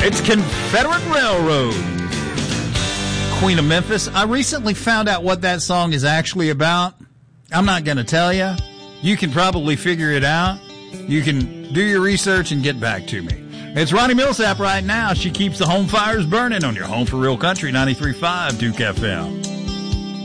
It's Confederate Railroad. Queen of Memphis. I recently found out what that song is actually about. I'm not going to tell you. You can probably figure it out. You can do your research and get back to me. It's Ronnie Millsap right now. She keeps the home fires burning on your home for real country, 93.5 Duke FM.